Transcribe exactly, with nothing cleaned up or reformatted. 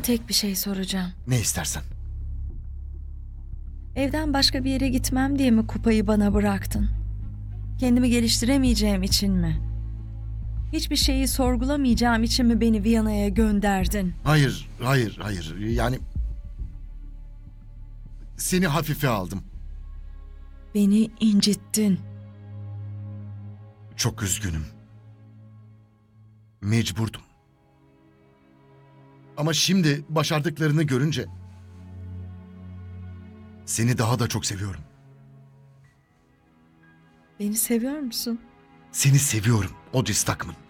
tek bir şey soracağım. Ne istersen. Evden başka bir yere gitmem diye mi kupayı bana bıraktın? Kendimi geliştiremeyeceğim için mi? Hiçbir şeyi sorgulamayacağım için mi beni Viyana'ya gönderdin? Hayır, hayır, hayır. Yani seni hafife aldım. Beni incittin. Çok üzgünüm. Mecburdum. Ama şimdi başardıklarını görünce seni daha da çok seviyorum. Beni seviyor musun? Seni seviyorum, Audrey Stockman.